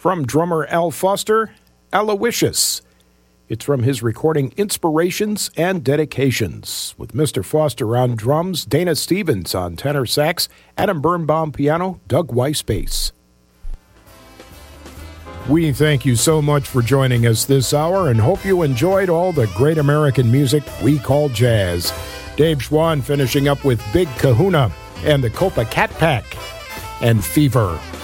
From drummer Al Foster, Aloysius. It's from his recording Inspirations and Dedications, with Mr. Foster on drums, Dana Stevens on tenor sax, Adam Birnbaum piano, Doug Weiss bass. We thank you so much for joining us this hour and hope you enjoyed all the great American music we call jazz. Dave Schwann finishing up with Big Kahuna and the Copa Cat Pack and Fever.